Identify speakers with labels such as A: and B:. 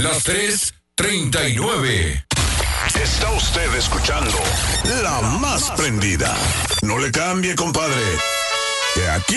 A: las 3:39.
B: Está usted escuchando La Más Prendida. No le cambie, compadre, que aquí